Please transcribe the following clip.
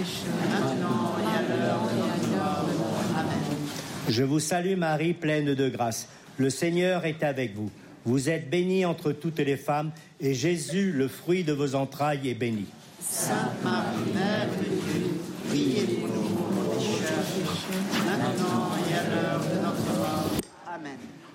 pécheurs, maintenant et à l'heure de notre mort. Amen. Je vous salue Marie, pleine de grâce. Le Seigneur est avec vous. Vous êtes bénie entre toutes les femmes, et Jésus, le fruit de vos entrailles, est béni. Sainte Marie, Mère de